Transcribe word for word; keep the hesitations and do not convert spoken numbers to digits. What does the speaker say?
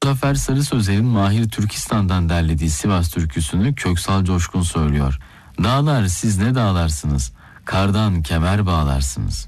Muzaffer Sarı Sözer'in Mahir Türkistan'dan derlediği Sivas türküsünü Köksal Coşkun söylüyor. Dağlar siz ne dağlarsınız, kardan kemer bağlarsınız.